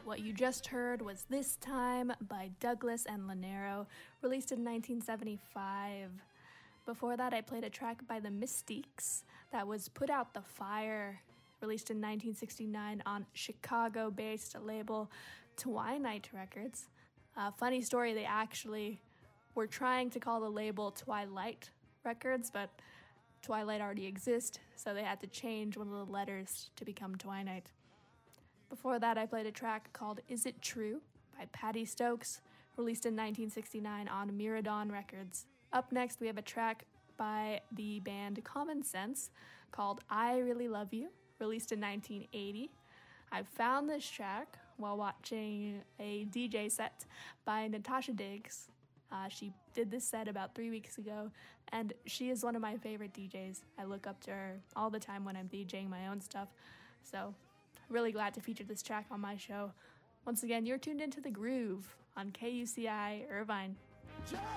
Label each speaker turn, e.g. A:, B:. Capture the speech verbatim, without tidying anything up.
A: What you just heard was This Time by Douglas and Lanero, released in nineteen seventy-five. Before that, I played a track by the Mystiques that was Put Out the Fire, released in nineteen sixty-nine on Chicago-based label Twilight Records. Uh, funny story, they actually were trying to call the label Twilight Records, but Twilight already exists, so they had to change one of the letters to become Twilight. Before that, I played a track called Is It True by Patty Stokes, released in nineteen sixty-nine on Miradon Records. Up next, we have a track by the band Common Sense called I Really Love You, released in nineteen eighty. I found this track while watching a D J set by Natasha Diggs. Uh, she did this set about three weeks ago, and she is one of my favorite D Js. I look up to her all the time when I'm DJing my own stuff, so really glad to feature this track on my show. Once again, you're tuned into The Groove on K U C I Irvine.
B: Just